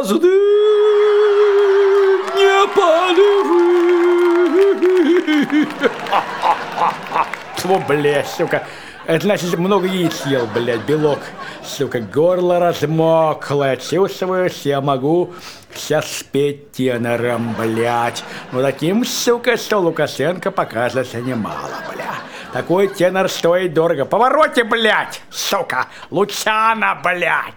Звезды не полевые. Тьфу, блядь, сука. Это значит, много яиц ел, блядь, белок. Сука, горло размокло. Чувствуешь, я могу сейчас спеть тенором, блядь. Ну, таким, сука, что Лукашенко покажется немало, бля. Такой тенор стоит дорого. Повороте, блядь, сука, Лучана, блядь.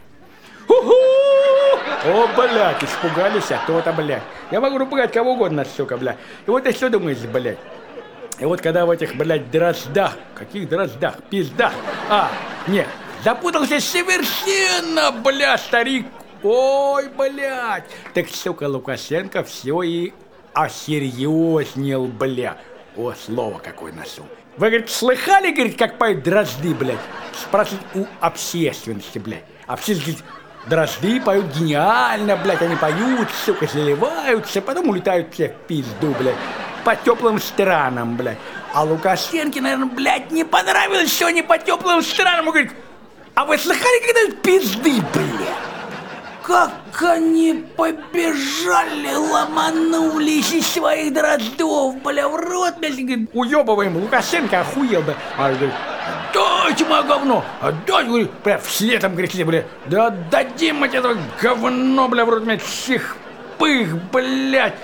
О, блядь, испугались, а то-то, блядь. Я могу напугать кого угодно, сука, блядь. И вот ты что думаешь, блядь? И вот когда в этих, блядь, дроздах, каких дроздах, пиздах, нет, запутался совершенно, блядь, старик. Ой, блядь. Так, сука, Лукашенко все и осерьезнел, блядь. О, слово какое нашел. Вы, говорит, слыхали, говорит, как поют дрозды, блядь? Спрашивают у общественности, блядь. Общественность говорит, дрозды поют гениально, блядь, они поют, сука, заливаются, потом улетают все в пизду, блядь, по теплым странам, блядь. А Лукашенко, наверное, блядь, не понравилось, что они по теплым странам. Он говорит, а вы слыхали когда-нибудь пизды, блядь? Как они побежали, ломанулись из своих дроздов, бля, в рот, блядь, говорит, уебываем, Лукашенко охуел, бля. А говорит, отдайте мое говно, отдайте, говорит, бля, вслед там кричали, бля, да отдадим мы это говно, бля, в рот, блядь, всех пых, блядь.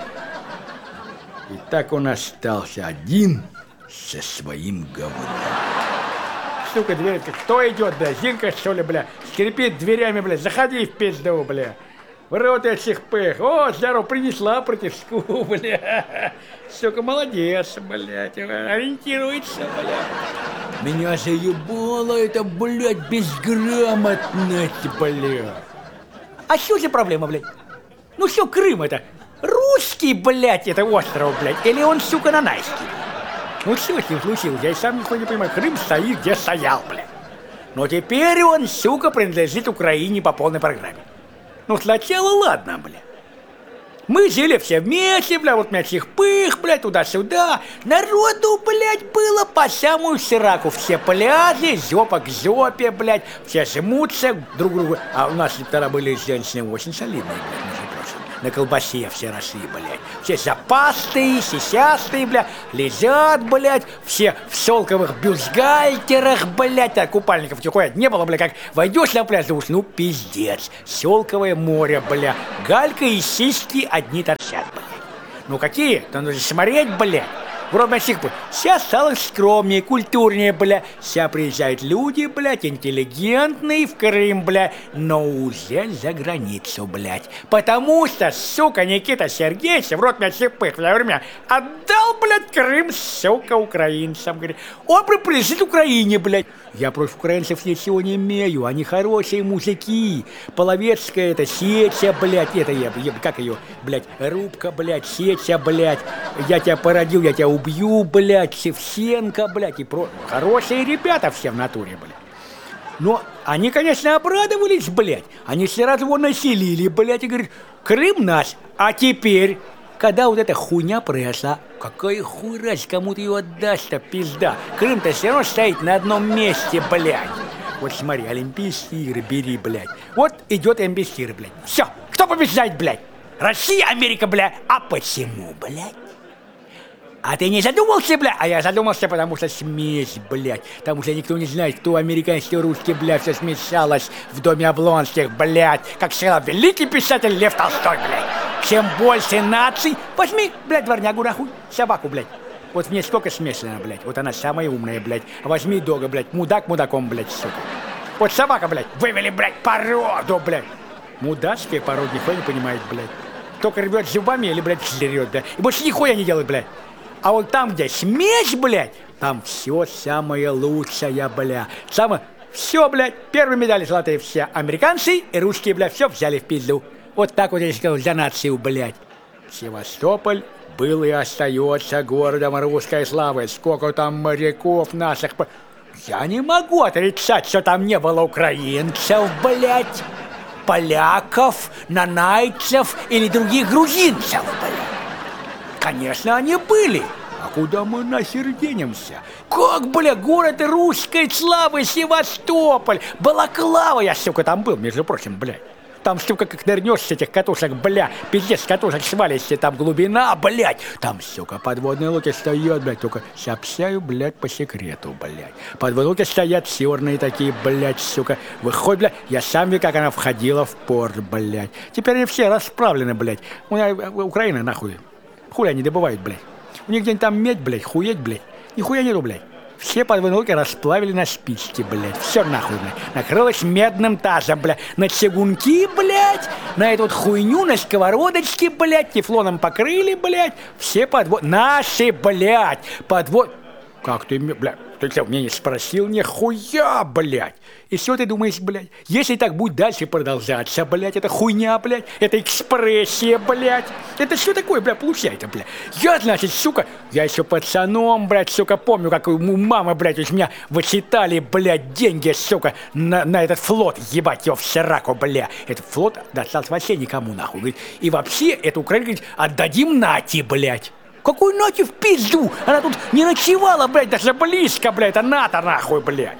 И так он остался один со своим говном. Сука, дверь, кто идет, да, Зинка, что ли, бля, скрипит дверями, бля, заходи в пизду, бля. В рот этих пых. О, здорово, принесла противску, бля. Сука, молодец, блядь, ориентируется, бля. Меня заебало это, блядь, безграмотность, бля. А что за проблема, блядь? Ну что, Крым это? Русский, блядь, это остров, блядь, или он, сука, нанайский? Ну что с ним случилось? Я и сам нихуя не понимаю. Крым стоит, где стоял, блядь. Но теперь он, сука, принадлежит Украине по полной программе. Ну сначала ладно, блядь. Мы жили все вместе, блядь, вот меня всех пых, блядь, туда-сюда. Народу, блядь, было по самую сраку. Все пляжи, жопа к жопе, блядь. Все жмутся друг к другу. А у нас тогда были женщины очень солидные, блядь, между прочим. На колбасе все росли, блядь. Все запастые, сисястые, блядь. Лежат, блядь. Все в шелковых бюстгальтерах, блядь. А купальников нихуя не было, блядь. Как войдешь на пляж, думаешь, ну пиздец. Шелковое море, блядь. Галька и сиськи одни торчат, блядь. Ну какие? Да нужно смотреть, блядь. Вроде всех, сейчас стало скромнее, культурнее, бля. Сейчас приезжают люди, блядь, интеллигентные в Крым, бля, но уже за границу, блядь. Потому что, сука, Никита Сергеевич, в рот меня всех пых, время отдал, блядь, Крым, сука, украинцам. Говорит, он принадлежит Украине, блядь. Я против украинцев ничего не имею, они хорошие мужики. Половецкая это Сеча, блядь, это я, как ее, блядь, Рубка, блядь, Сеча, блядь. Я тебя породил, я тебя убью, блядь, Шевченко, блядь, и хорошие ребята все в натуре, блядь. Но они, конечно, обрадовались, блядь. Они сразу его населили, блядь, и говорят, Крым наш, а теперь... Когда вот эта хуйня произошла, какая хуй раз, кому ты ее отдашь-то, пизда. Крым-то все равно стоит на одном месте, блядь. Вот смотри, Олимпийские игры бери, блядь. Вот идет Олимпийские игры, блядь. Все, кто побеждает, блядь? Россия, Америка, блядь. А почему, блядь? А ты не задумался, блядь? А я задумался, потому что смесь, блядь. Потому что никто не знает, кто американский, кто русский, блядь. Все смешалось в доме Облонских, блядь. Как сказал великий писатель Лев Толстой, блядь. Чем больше наций... Возьми, блядь, дворнягу, нахуй, собаку, блядь. Вот в ней сколько смешано, блядь. Вот она самая умная, блядь. Возьми дога, блядь, мудак мудаком, блядь, сука. Вот собака, блядь, вывели, блядь, породу, блядь. Мудацкие породы, нихуя не понимает, блядь. Только рвет зубами или, блядь, жрет, да. И больше нихуя не делает, блядь. А вот там, где смесь, блядь, там все самое лучшее, блядь. Самое... Все, блядь, первые медали золотые все американцы и русские, блядь, все взяли в пизду. Вот так вот я сказал, за нацию, блядь. Севастополь был и остается городом русской славы. Сколько там моряков наших... Я не могу отрицать, что там не было украинцев, блядь, поляков, нанайцев или других грузинцев, блядь. Конечно, они были. А куда мы нахер денемся? Как, бля, город русской славы, Севастополь, Балаклава, я, сука, там был, между прочим, блядь. Там, сука, как нырнешь с этих катушек, бля, пиздец, с катушек свалишься, там глубина, блядь. Там, сука, подводные лодки стоят, блядь, только сообщаю, блядь, по секрету, блядь. Подводные лодки стоят черные такие, блядь, сука. Выходит, блядь, я сам видел, как она входила в порт, блядь. Теперь они все расправлены, блядь. У меня Украина, нахуй. Хули они добывают, блядь. У них где-нибудь там медь, блядь, хуеть, блядь. Нихуя нету, блядь. Все подводные лодки расплавили на спички, блядь. Все нахуй, блядь. Накрылось медным тазом, блядь. На чугунки, блядь. На эту вот хуйню, на сковородочки, блядь. Тефлоном покрыли, блядь. Все Наши, блядь. Как ты, блядь? Ты что, меня не спросил? Нихуя, блядь. И все ты думаешь, блядь, если так будет дальше продолжаться, блядь, это хуйня, блядь, это экспрессия, блядь. Это что такое, блядь, получается, блядь? Я, значит, сука, я еще пацаном, блядь, сука, помню, как у мамы, блядь, из меня вычитали, блядь, деньги, сука, на этот флот, ебать его в сраку, блядь. Этот флот достался вообще никому, нахуй. Говорит, и вообще, эту Украину, говорит, отдадим Нате, блядь. Какой Нате в пизду? Она тут не ночевала, блядь, даже близко, блядь, это НАТО, нахуй, блядь.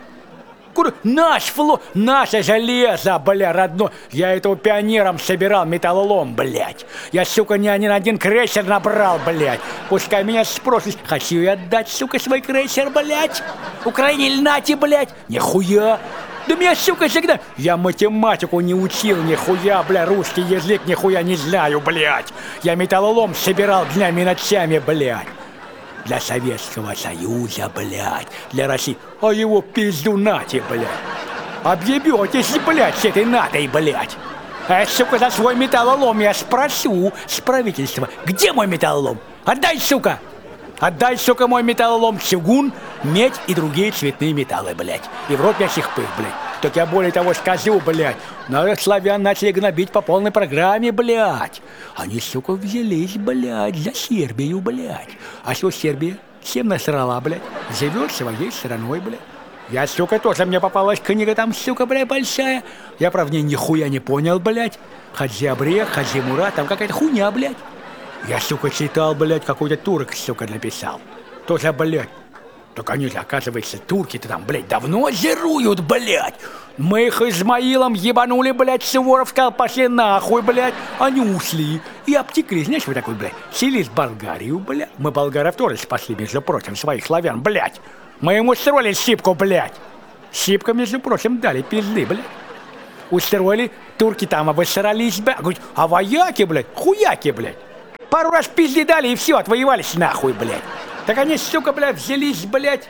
Наш флот, наше железо, бля, родной. Я этого пионером собирал, металлолом, блядь. Я, сука, не один крейсер набрал, блядь. Пускай меня спросят, хочу я отдать, сука, свой крейсер, блядь. Украине или Нате, блядь? Нихуя. Да меня, сука, всегда... Я математику не учил, нихуя, бля, русский язык нихуя не знаю, блядь. Я металлолом собирал днями и ночами, блядь. Для Советского Союза, блядь, для России. А его пизду Нате, блядь. Объебетесь, блядь, с этой Натой, блядь. А, сука, за свой металлолом я спрошу с правительства, где мой металлолом? Отдай, сука! Отдай, сука, мой металлолом, чугун, медь и другие цветные металлы, блядь. И в рот мне сихпых, блядь. Так я более того скажу, блядь. Наших славян начали гнобить по полной программе, блядь. Они, сука, взялись, блядь, за Сербию, блядь. А что Сербия? Всем насрала, блядь. Живет своей страной, блядь. Я, сука, тоже, мне попалась книга там, сука, блядь, большая. Я, правда, нихуя не понял, блядь. Хаджи Абрех, Хаджи Мурат, там какая-то хуйня, блядь. Я, сука, читал, блядь, какой-то турок, сука, написал. Тоже, блядь. Так они же, оказывается, турки-то там, блядь, давно зируют, блядь. Мы их Измаилом ебанули, блядь, Суворов сказал, пошли нахуй, блядь. Они ушли и обтекли, знаешь, вот такой, блядь, селись в Болгарию, блядь. Мы болгаров тоже спасли, между прочим, своих славян, блядь. Мы ему устроили Сипку, блядь. Сипка, между прочим, дали пизды, блядь. Устроили, турки там обосрались, блядь. Говорит, а вояки, блядь, хуяки, блядь. Пару раз пизды дали и все, отвоевались нахуй, блядь. Так они, сука, блядь, взялись, блядь,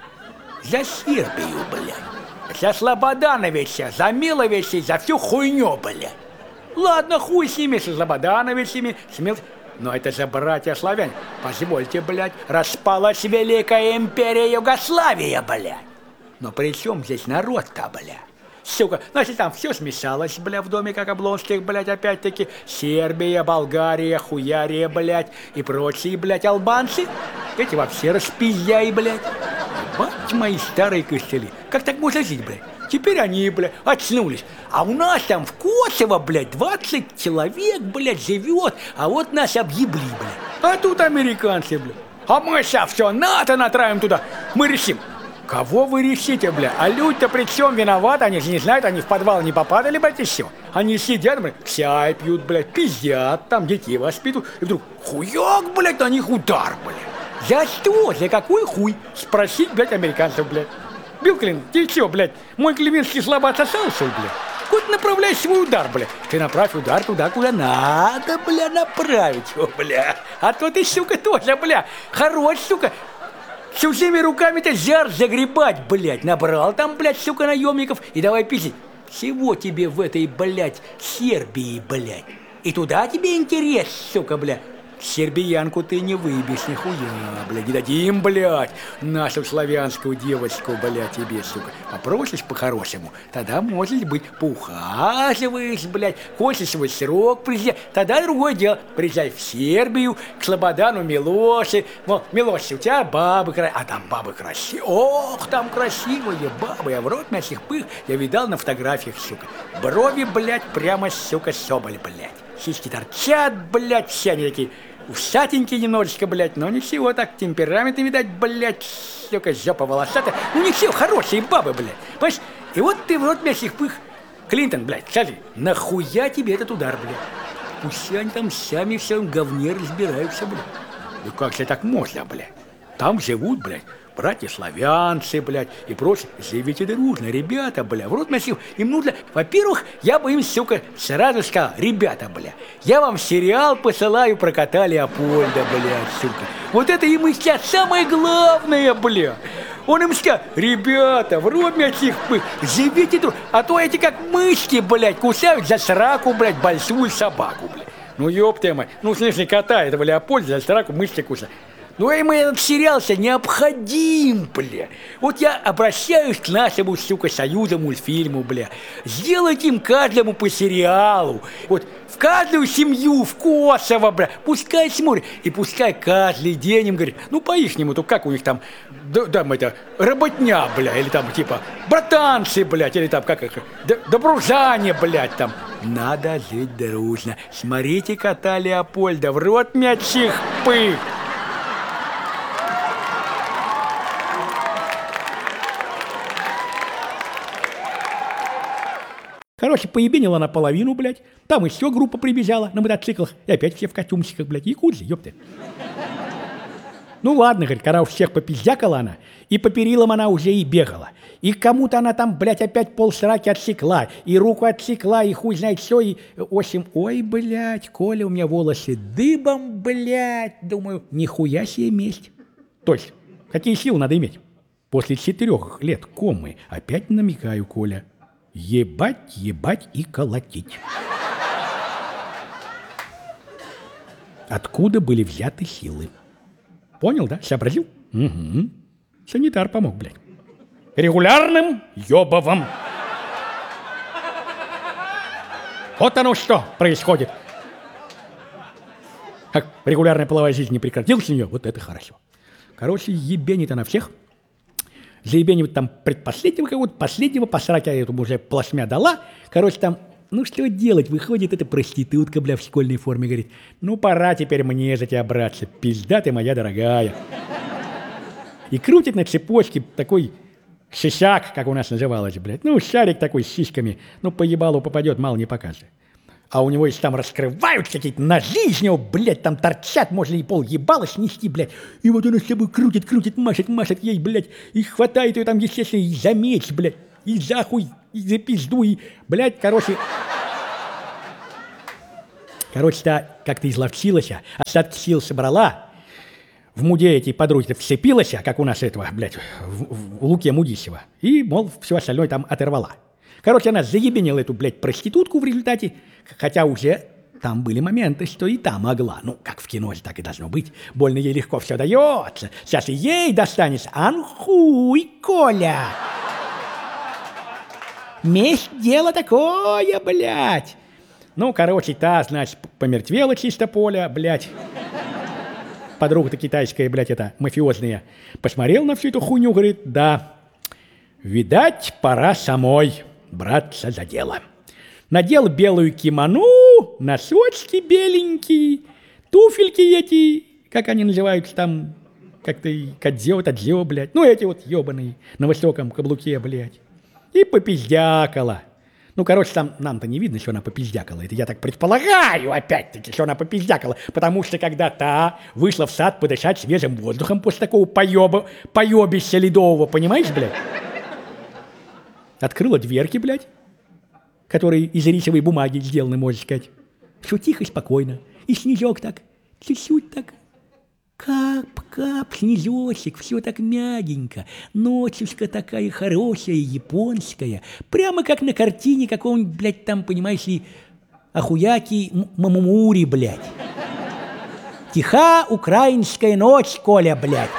за Сербию, блядь. За Слободановича, за Миловича, за всю хуйню, блядь. Ладно, хуй с ними, с Слободановичами, но это же братья славяне. Позвольте, блядь, распалась Великая империя Югославия, блядь. Но при чем здесь народ-то, блядь? Сука, значит, там все смешалось, бля, в доме, как Облонских, блядь, опять-таки. Сербия, Болгария, Хуярия, блядь, и прочие, блядь, албанцы. Эти вообще распизняй, блядь. Бать мои старые костыли. Как так можно жить, блядь? Теперь они, блядь, очнулись. А у нас там в Косово, блядь, 20 человек, блядь, живет. А вот нас объебли, блядь. А тут американцы, блядь. А мы сейчас все НАТО натравим туда. Мы решим. Кого вы решите, бля? А люди-то при чем виноваты? Они же не знают, они в подвал не попадали, блядь, и все. Они сидят, блядь, чай пьют, блядь, пиздят, там детей воспитывают. И вдруг хуяк, блядь, на них удар, блядь. За что? За какой хуй? Спросить, блядь, американцев, блядь. Билл Клинтон, ты че, блядь, мой клевинский слабо отсосался, блядь? Куда направляй свой удар, блядь? Ты направь удар туда, куда надо, бля, направить, о, бля. А то ты, сука, тоже, бля, хорош, сука. Чужими руками-то жар загребать, блядь. Набрал там, блядь, сука, наемников и давай пиздить. Всего тебе в этой, блядь, Сербии, блядь. И туда тебе интерес, сука, блядь. Сербиянку ты не выбьешь, нихуя, блядь. Не дадим, блядь, нашу славянскую девочку, блядь, тебе, сука. Попросишь по-хорошему, тогда, может быть, поухаживаешь, блядь. Хочешь свой срок приезжать, тогда другое дело. Приезжай в Сербию, к Слободану Милоше. Мол, Милоше, у тебя бабы красивые. А там бабы красивые. Ох, там красивые бабы. Я в рот мясных пых, я видал на фотографиях, сука. Брови, блядь, прямо, сука, соболь, блядь. Сиськи торчат, блядь, все они такие усатенькие немножечко, блядь, но ничего, так, темпераменты, видать, блядь, сука, жопа волосатая. Ну ничего, хорошие бабы, блядь, понимаешь? И вот ты в рот мясных пых Клинтон, блядь, скажи, нахуя тебе этот удар, блядь? Пусть они там сами в своем говне разбираются, блядь. Ну как же так можно, блядь? Там живут, блядь, братья-славянцы, блядь, и прочее. Живите дружно, ребята, блядь. В рот массив. Им нужно... Во-первых, я бы им, сука, сразу сказал, ребята, блядь, я вам сериал посылаю про кота Леопольда, блядь, сука. Вот это им сейчас самое главное, блядь. Он им сказал, ребята, в рот массив, живите дружно. А то эти как мышки, блядь, кусают за сраку, блядь, большую собаку, блядь. Ну, ёпта мать. Ну, в смысле, кота этого Леопольда за сраку мышки кусают. Ну, им этот сериал-то необходим, бля. Вот я обращаюсь к нашему, сука, союзу мультфильму, бля. Сделайте им каждому по сериалу. Вот в каждую семью, в Косово, бля. Пускай смотрят. И пускай каждый день им говорит, ну, по-ихнему, то как у них там, там это, работня, бля, или там, типа, братанцы, блядь, или там, как их, добружане, блядь, там. Надо жить дружно. Смотрите кота Леопольда, в рот мячих пых. Короче, поебенила наполовину, блядь. Там еще группа прибежала на мотоциклах. И опять все в костюмчиках, блядь. Якудзы, ёпты. Ну ладно, говорит, когда у всех попиздякала она, и по перилам она уже и бегала. И кому-то она там, блядь, опять полсраки отсекла, и руку отсекла, и хуй знает все, и... В общем, ой, блядь, Коля, у меня волосы дыбом, блядь. Думаю, нихуя себе месть. То есть, какие силы надо иметь? После 4 лет комы опять намекаю, Коля. Ебать, ебать и колотить. Откуда были взяты силы? Понял, да? Сообразил? Угу. Санитар помог, блядь. Регулярным ёбовым. Вот оно что происходит. Как регулярная половая жизнь не прекратилась у нее, вот это хорошо. Короче, ебенит она всех. Заебенивать там предпоследнего кого-то, последнего посрать, а этому уже плашмя дала. Короче, там, ну что делать, выходит эта проститутка, бля, в школьной форме, говорит, ну пора теперь мне за тебя браться, пизда ты моя дорогая. И крутит на цепочке такой шишак, как у нас называлось, блядь, ну шарик такой с сиськами, ну по ебалу попадет, мало не покажет. А у него есть там раскрываются какие-то ножи из него, блядь, там торчат, можно и пол ебала снести, блядь. И вот он с собой крутит, машет ей, блядь, и хватает ее там, естественно, и за меч, блядь, и за хуй, и за пизду, и, блядь, короче, та как-то изловчилась, остатки сил собрала, в муде эти подруги вцепилась, как у нас этого, блядь, в Луке Мудищева, и, мол, все остальное там оторвала. Короче, она заебенила эту, блядь, проститутку в результате, хотя уже там были моменты, что и та могла. Ну, как в кино же так и должно быть. Больно ей легко все дается. Сейчас и ей достанется. Анхуй, Коля! Месть дело такое, блядь. Ну, короче, та, значит, помертвела чисто Поля, блядь. Подруга-то китайская, блядь, это мафиозная. Посмотрел на всю эту хуйню, говорит, да, видать, пора самой браться за дело. Надел белую кимоно, носочки беленькие, туфельки эти, как они называются там, как-то кадзё, блядь. Ну, эти вот ебаные, на высоком каблуке, блядь. И попиздякала. Ну, короче, там нам-то не видно, что она попиздякала. Это я так предполагаю, опять-таки, что она попиздякала. Потому что когда та вышла в сад подышать свежим воздухом после такого поебища ледового, понимаешь, блядь? Открыла дверки, блядь, которые из рисовой бумаги сделаны, можно сказать. Все тихо и спокойно. И снежок так, чуть-чуть так, кап-кап, снежочек, все так мягенько. Ночушка такая хорошая, японская. Прямо как на картине какого-нибудь, блядь, там, понимаешь ли, Ахуяки Мамумури, блядь. Тиха украинская ночь, Коля, блядь.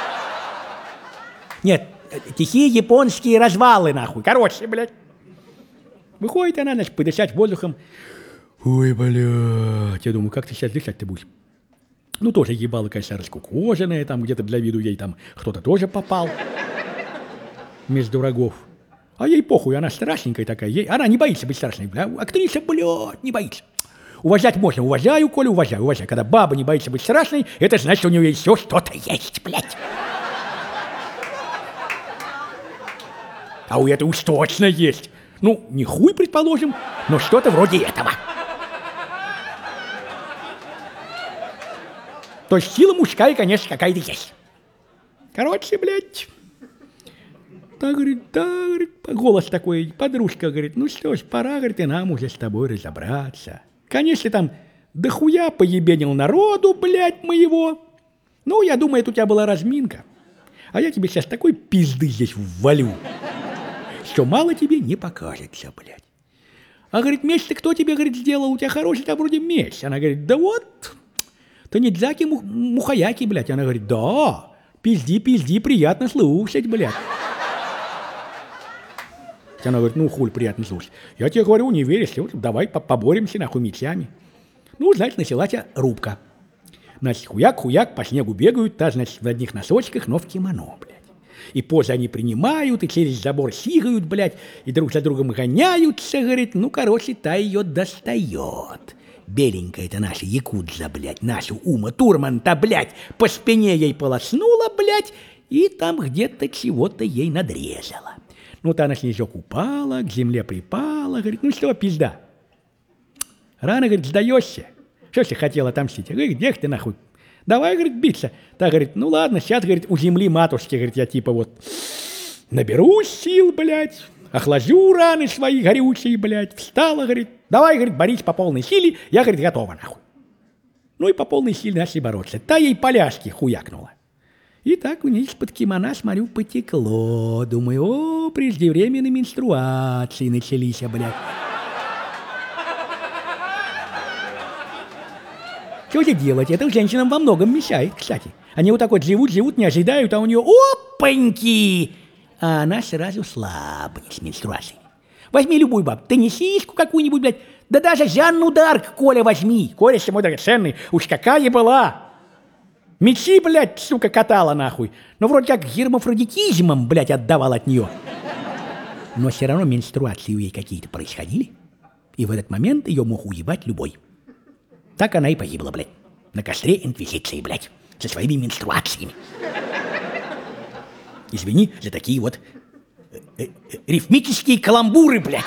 Нет, тихие японские развалы, нахуй. Короче, блядь. Выходит она, значит, подышать воздухом. Ой, блядь. Я думаю, как ты сейчас дышать-то будешь? Ну, тоже ебало, конечно, раскукоженная, там где-то для виду ей там кто-то тоже попал. Между врагов. А ей похуй, она страшненькая такая. Она не боится быть страшной. Актриса, блядь, не боится. Уважать можно. Уважаю, Коля, уважаю. Когда баба не боится быть страшной, это значит, у нее еще что-то есть, блядь. А у этого уж точно есть. Ну, не хуй, предположим, но что-то вроде этого. То есть сила мужская, конечно, какая-то есть. Короче, блядь. Да, говорит, голос такой, подружка, говорит, ну что ж, пора, говорит, и нам уже с тобой разобраться. Конечно, там дохуя поебенил народу, блядь, моего. Ну, я думаю, это у тебя была разминка. А я тебе сейчас такой пизды здесь ввалю, что мало тебе не покажется, блядь. А, говорит, меч-то кто тебе, говорит, сделал? У тебя хороший там вроде меч. Она говорит, да вот, Танидзаки Мухаяки, блядь. Она говорит, да, пизди, приятно слушать, блядь. Она говорит, ну, хуй, приятно слушать. Я тебе говорю, не веришь, вот, давай поборемся, нахуй, мечами. Ну, значит, началась рубка. Значит, хуяк, по снегу бегают, та, значит, в одних носочках, но в кимоно, блядь. И позы они принимают, и через забор сигают, блядь, и друг за другом гоняются, говорит, ну, короче, та ее достает. Беленькая-то наша якудза, блядь, нашу Ума Турман-то, блядь, по спине ей полоснула, блядь, и там где-то чего-то ей надрезала. Ну, та на снежок упала, к земле припала, говорит, ну что, пизда? Рано, говорит, сдаешься. Что ж ты хотела отомстить? Говорит, где ты нахуй? Давай, говорит, биться. Та говорит, ну ладно, сейчас, говорит, у земли матушки, говорит, я типа вот наберусь сил, блядь, охлажу раны свои горючие, блядь, встала, говорит, давай, говорит, борись по полной силе, я, говорит, готова, нахуй. Ну и по полной силе начали бороться. Та ей поляшки хуякнула. И так у нее из-под кимона, смотрю, потекло. Думаю, о, преждевременные менструации начались, блядь. Что же делать? Это женщинам во многом мешает, кстати. Они вот так вот живут, не ожидают, а у нее опаньки! А она сразу слабнет с менструацией. Возьми любую бабу, теннисистку какую-нибудь, блядь, да даже Жанну Дарк, Коля, возьми. Коля, мой драгоценный, уж какая была! Мечи, блядь, сука, катала нахуй. Но вроде как гермафродитизмом, блядь, отдавал от нее. Но все равно менструации у ней какие-то происходили. И в этот момент ее мог уебать любой. Так она и погибла, блядь. На костре инквизиции, блядь. Со своими менструациями. Извини за такие вот рифмические каламбуры, блядь.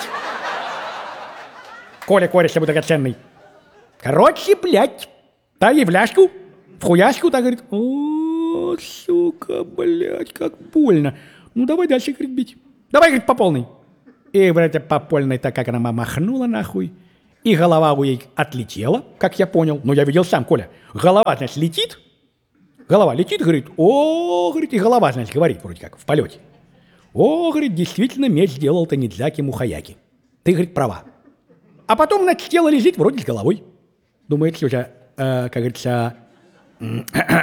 Коля, мой драгоценный. Короче, блядь, та ей в ляжку, в хуяшку, так говорит, о, сука, блядь, как больно. Ну, давай дальше, говорит, бить. Давай, говорит, по полной. И, блядь, по полной, так как она махнула, нахуй. И голова у ей отлетела, как я понял. Ну, я видел сам, Коля. Голова, значит, летит. Голова летит, говорит, о, говорит, и голова, значит, говорит, вроде как, в полете. О, говорит, действительно, меч сделал Танидзаки Мухаяки. Ты, говорит, права. А потом, значит, тело лежит вроде с головой. Думает, что же, как говорится...